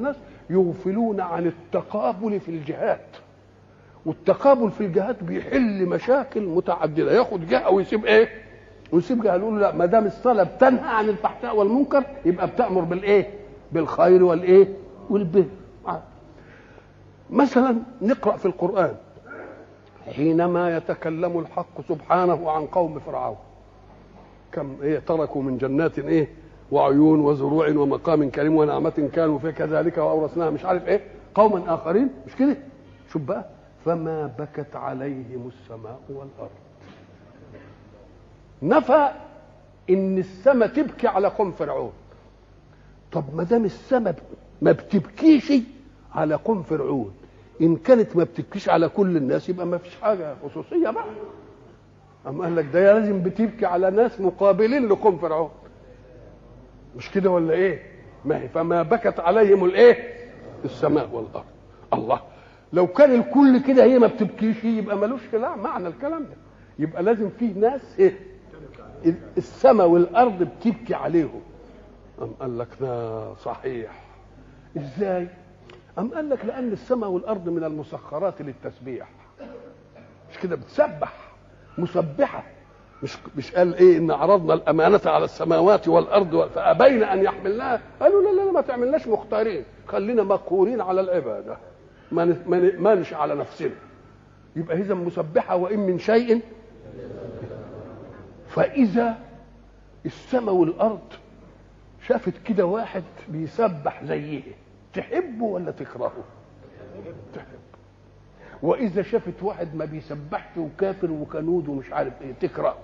الناس يغفلون عن التقابل في الجهات، والتقابل في الجهات بيحل مشاكل متعدده، ياخد جهه ويسيب ايه؟ ويسيب جهه. يقول لا، ما دام الصلاه بتنهى عن الفحشاء والمنكر يبقى بتامر بالايه؟ بالخير والايه؟ والبر. مثلا نقرا في القران حينما يتكلم الحق سبحانه عن قوم فرعون، كم ايه تركوا من جنات ايه وعيون وزروع ومقام كريم ونعمة كانوا فيه كذلك واورثناها مش عارف ايه قوما اخرين، مش كده؟ شوف بقى، فما بكت عليهم السماء والارض. نفى ان السماء تبكي على قوم فرعون. طب ما دام السماء ما بتبكيش على قوم فرعون، ان كانت ما بتبكيش على كل الناس يبقى ما فيش حاجه خصوصيه بقى. اما قال لك ده لازم بتبكي على ناس مقابلين لقوم فرعون، مش كده ولا ايه؟ ما هي فما بكت عليهم الايه؟ السماء والارض. الله، لو كان الكل كده هي ما بتبكيش يبقى ملوش لا معنى الكلام ده. يبقى لازم فيه ناس ايه؟ السماء والارض بتبكي عليهم. أم قال لك ده صحيح. ازاي؟ أم قال لك لأن السماء والأرض من المسخرات للتسبيح، مش كده؟ بتسبح، مسبحة. مش قال إيه؟ إن عرضنا الأمانة على السماوات والأرض فأبين أن يحملناها. قالوا لا لا لا، ما تعملناش مختارين، خلينا مقهورين على العبادة، ما نش على نفسنا. يبقى إذا مسبحة وإن من شيء. فإذا السماء والأرض شافت كده واحد بيسبح زيه، تحبه ولا تكرهه؟ تحب. واذا شافت واحد ما بيسبحش وكافر وكنود ومش عارف ايه تكره.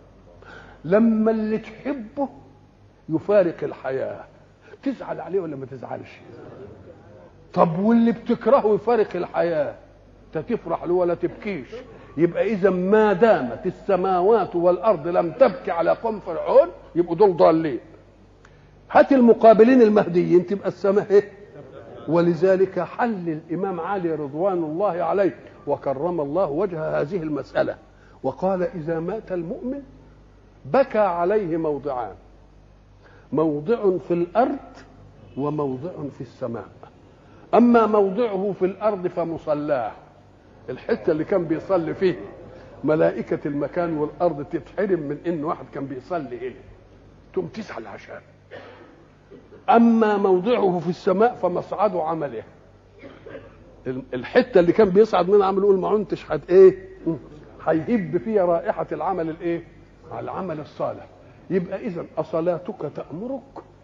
لما اللي تحبه يفارق الحياه تزعل عليه ولا ما تزعلش؟ طب واللي بتكرهه يفارق الحياه تفرح له ولا تبكيش؟ يبقى اذا ما دامت السماوات والارض لم تبكي على قوم فرعون يبقوا دول ضالين. هات المقابلين المهديين تبقى السماء ايه؟ ولذلك حل الإمام علي رضوان الله عليه وكرم الله وجه هذه المسألة وقال إذا مات المؤمن بكى عليه موضعان، موضع في الأرض وموضع في السماء. أما موضعه في الأرض فمصلاه، الحتة اللي كان بيصلي فيه ملائكة المكان والأرض تتحرم من إن واحد كان بيصلي هنا، تقوم تزعل عشان. أما موضعه في السماء فمصعد عمله، الحتة اللي كان بيصعد منها عمله، يقول ما عنتش ايه هيهب فيها رائحة العمل الايه؟ على العمل الصالح. يبقى إذن أصلاتك تأمرك؟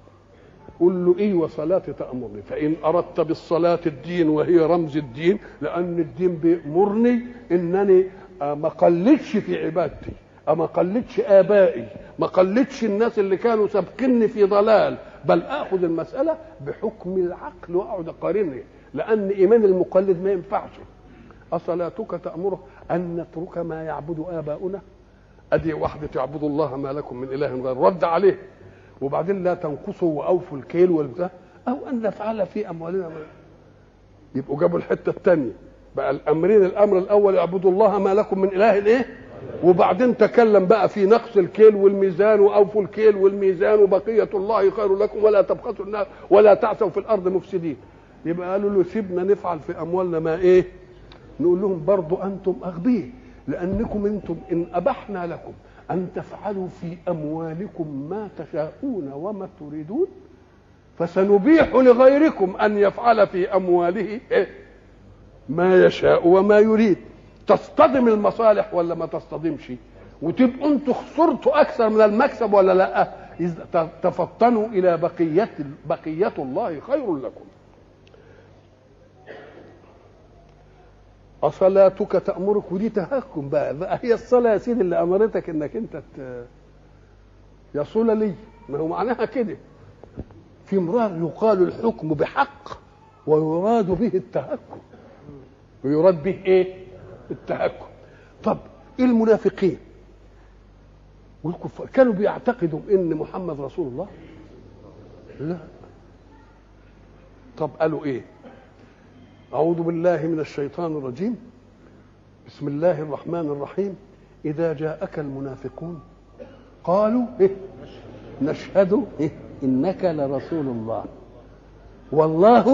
قل له ايه وصلاتي تأمرني؟ فإن أردت بالصلاة الدين وهي رمز الدين، لأن الدين بيأمرني إنني ما قلدش في عبادتي، ما قلدش آبائي، ما قلدش الناس اللي كانوا سابقني في ضلال، بل اخذ المساله بحكم العقل واقعد اقارنها، لان ايمان المقلد ما ينفعش. اصلاتك تامره ان نترك ما يعبد اباؤنا؟ ادي واحده تعبد الله ما لكم من اله غير، رد عليه. وبعدين لا تنقصوا واوفوا الكيل والبتاع، او ان نفعل في اموالنا يبقوا جابوا الحته الثانيه بقى الامرين. الامر الاول اعبدوا الله ما لكم من اله ايه، وبعدين تكلم بقى في نقص الكيل والميزان واوفوا الكيل والميزان وبقيه الله خير لكم ولا تبخسوا الناس ولا تعثوا في الارض مفسدين. يبقى قالوا له سيبنا نفعل في اموالنا ما ايه. نقول لهم برضو انتم اغبياء، لانكم انتم ان ابحنا لكم ان تفعلوا في اموالكم ما تشاءون وما تريدون فسنبيح لغيركم ان يفعل في امواله إيه؟ ما يشاء وما يريد. تصطدم المصالح ولا ما تصطدمش؟ وتبقوا انتوا خسرتوا اكثر من المكسب ولا لا؟ تفطنوا الى بقيه الله خير لكم. اصلاتك تامرك، ودي تهكم بقى هي الصلاه يا سيدي اللي امرتك انك انت يصول لي، ما هو معناها كده. في امرار يقال الحكم بحق ويراد به التهكم، ويراد به ايه؟ التهكم. طب المنافقين والكفار كانوا بيعتقدوا ان محمد رسول الله؟ لا. طب قالوا ايه؟ اعوذ بالله من الشيطان الرجيم، بسم الله الرحمن الرحيم. اذا جاءك المنافقون قالوا إيه؟ نشهد إيه؟ انك لرسول الله والله